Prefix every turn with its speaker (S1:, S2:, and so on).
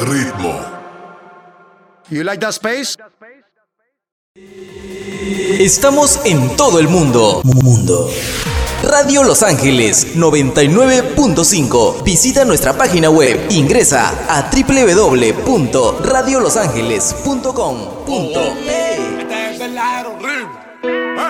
S1: ritmo.
S2: You like that space?
S3: Estamos en todo el mundo. Radio Los Ángeles 99.5. Visita nuestra página web. Ingresa a www.radiolosangeles.com.pe.